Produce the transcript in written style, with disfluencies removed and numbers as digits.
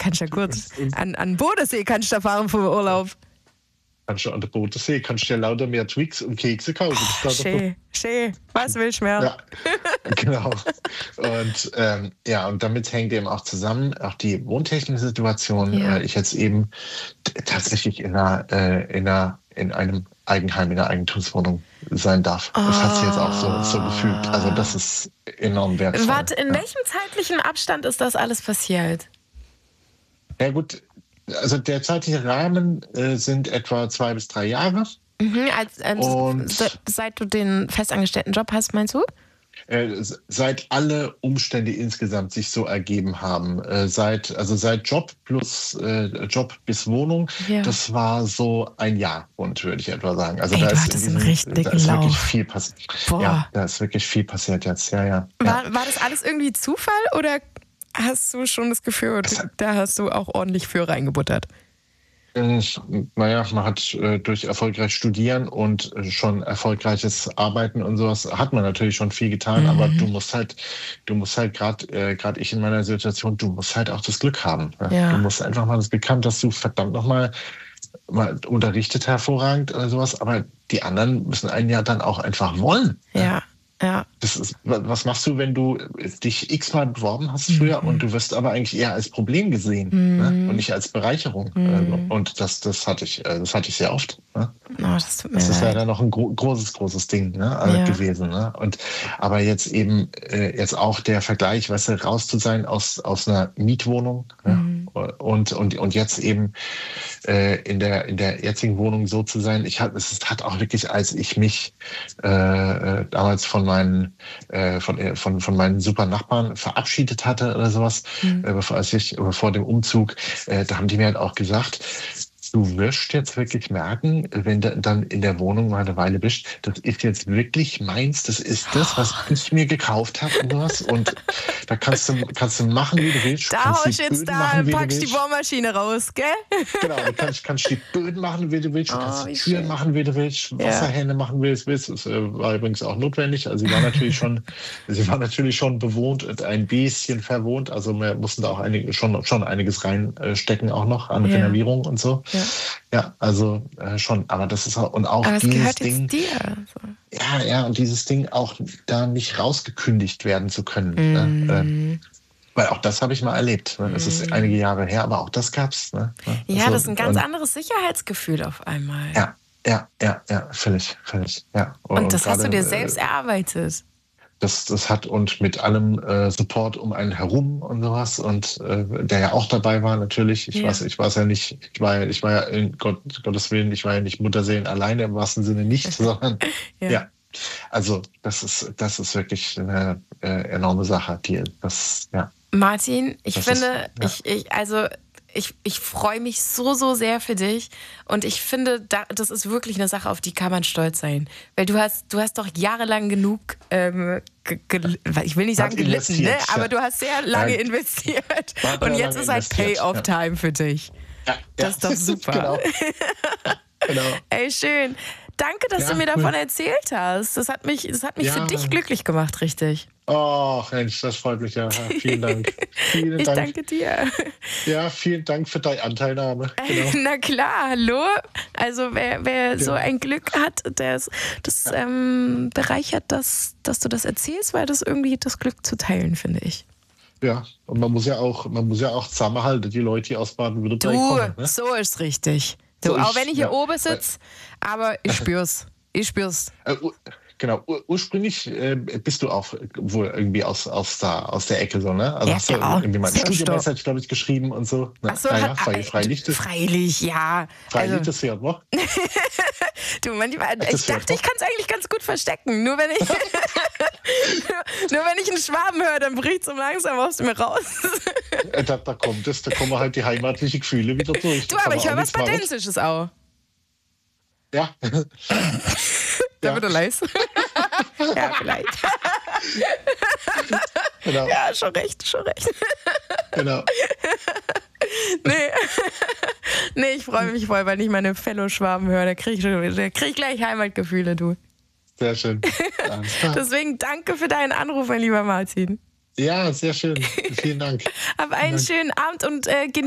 kannst ja kurz an Bodensee kannst du da fahren vom Urlaub. Kannst du an der Bodensee, kannst du dir lauter mehr Twix und Kekse kaufen. Schön. Was willst du mehr? Ja, genau. Und und damit hängt eben auch zusammen, auch die wohntechnische Situation. Ja. Ich jetzt eben tatsächlich in einem Eigenheim, in einer Eigentumswohnung sein darf. Das hat sich jetzt auch so gefühlt. Also das ist enorm wertvoll. Warte, in welchem zeitlichen Abstand ist das alles passiert? Ja gut, also der zeitliche Rahmen sind etwa 2 bis 3 Jahre. Seit du den festangestellten Job hast, meinst du? Seit alle Umstände insgesamt sich so ergeben haben, seit Job plus Job bis Wohnung, das war so ein Jahr rund, würde ich etwa sagen. Also da ist wirklich viel passiert. Ja, da ist wirklich viel passiert jetzt. Ja. War das alles irgendwie Zufall oder hast du schon das Gefühl, da hast du auch ordentlich für reingebuttert? Naja, man hat durch erfolgreich Studieren und schon erfolgreiches Arbeiten und sowas hat man natürlich schon viel getan, aber du musst halt gerade ich in meiner Situation, du musst halt auch das Glück haben. Ja? Du musst einfach mal das Glück haben, dass du verdammt nochmal mal unterrichtet hervorragend oder sowas, aber die anderen müssen einen ja dann auch einfach wollen. Ja. Was machst du, wenn du dich x-mal beworben hast früher und du wirst aber eigentlich eher als Problem gesehen ne? Und nicht als Bereicherung? Und das hatte ich sehr oft. Ne? Das tut mir das ist leid. ja dann noch ein großes Ding gewesen. Ne? Aber jetzt eben jetzt auch der Vergleich, weißt du, raus zu sein aus einer Mietwohnung und jetzt eben in der jetzigen Wohnung so zu sein. Es hat auch wirklich, als ich mich damals von meinen super Nachbarn verabschiedet hatte oder sowas, vor dem Umzug, da haben die mir halt auch gesagt, du wirst jetzt wirklich merken, wenn du dann in der Wohnung mal eine Weile bist, das ist jetzt wirklich meins, das ist das, was ich mir gekauft habe und sowas. Und da kannst du machen, wie du willst. Da haust jetzt packst die Bohrmaschine raus, gell? Genau, du kannst die Böden machen, wie du willst, du kannst die Türen machen, wie du willst, Wasserhähne machen, wie du willst. Das war übrigens auch notwendig. Also sie war natürlich schon bewohnt und ein bisschen verwohnt. Also wir mussten da auch schon einiges reinstecken auch noch an Renovierung und so. Ja, also schon, aber das ist auch aber dieses gehört Ding. Jetzt dir. So. Ja, und dieses Ding auch da nicht rausgekündigt werden zu können. Ne? Weil auch das habe ich mal erlebt. Ne? Das ist einige Jahre her, aber auch das gab's. Ne? Ja, das ist ein ganz anderes Sicherheitsgefühl auf einmal. Ja, völlig. Ja. Und das hast du dir selbst erarbeitet. Das hat und mit allem Support um einen herum und sowas und der ja auch dabei war natürlich. Ich war ja nicht, ich war ja in Gottes Willen, ich war ja nicht Mutterseelen alleine im wahrsten Sinne nicht, sondern also das ist wirklich eine enorme Sache, Martin, ich finde, ich freue mich so sehr für dich und ich finde, das ist wirklich eine Sache, auf die kann man stolz sein. Weil du hast doch jahrelang genug, ich will nicht sagen gelitten, ne? Aber du hast sehr lange investiert und jetzt ist halt Pay-off-Time für dich. Das ist doch super. Genau. Ey, schön. Danke, dass du mir davon erzählt hast. Das hat mich für dich glücklich gemacht, richtig. Oh, Mensch, das freut mich ja. Vielen Dank. Ich danke dir. Ja, vielen Dank für deine Anteilnahme. Genau. Na klar, hallo. Also wer so ein Glück hat, das bereichert das, dass du das erzählst, weil das irgendwie das Glück zu teilen, finde ich. Ja, und man muss ja auch zusammenhalten, die Leute, die aus Baden-Württemberg kommen. Ne? So ist richtig. Auch wenn ich hier oben sitze, aber ich spür's. Genau, ursprünglich bist du auch wohl irgendwie aus der Ecke so, ne? Also hast du irgendwie mal ein Studio-Message, glaube ich, geschrieben und so. Ne? Ach so, Freilich, ja. Freilich, das hört man. Du, manchmal, ich dachte, ich kann es eigentlich ganz gut verstecken. Nur wenn ich einen Schwaben höre, dann bricht so langsam aus mir raus. Da kommen halt die heimatlichen Gefühle wieder durch. Du, aber ich höre was Badensisches auch. Ja. Da wird er leise. Ja, vielleicht. Genau. Ja, schon recht. Genau. Nee, ich freue mich voll, wenn ich meine Fellow-Schwaben höre. Da krieg ich gleich Heimatgefühle, du. Sehr schön. Deswegen danke für deinen Anruf, mein lieber Martin. Ja, sehr schön. Vielen Dank. Hab einen schönen Abend und